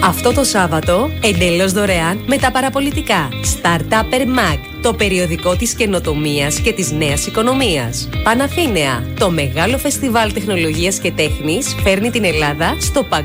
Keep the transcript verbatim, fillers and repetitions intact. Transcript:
Αυτό το Σάββατο, εντελώς δωρεάν με τα παραπολιτικά. Startupper Mag, το περιοδικό της καινοτομίας και της νέας οικονομίας. Παναθήναια, το μεγάλο φεστιβάλ τεχνολογίας και τέχνης φέρνει την Ελλάδα στο παγκόσμιο